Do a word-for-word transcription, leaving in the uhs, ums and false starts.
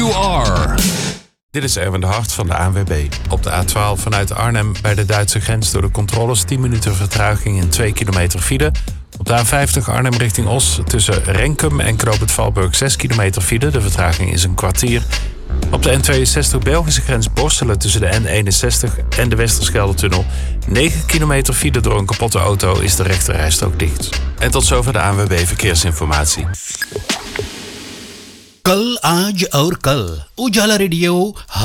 you are. Dit is Erwin de Hart van de A N W B. Op de A twaalf vanuit Arnhem bij de Duitse grens door de controles tien minuten vertraging in twee kilometer file. Op de A vijftig Arnhem richting Os tussen Renkum en Knoop het Valburg zes kilometer file. De vertraging is een kwartier. Op de N tweeënzestig Belgische grens Borselen tussen de N eenenzestig en de Westerschelde-tunnel negen kilometer file. Door een kapotte auto is de rechterrijstrook dicht. En tot zover de A N W B Verkeersinformatie. कल आज और कल उजाला रेडियो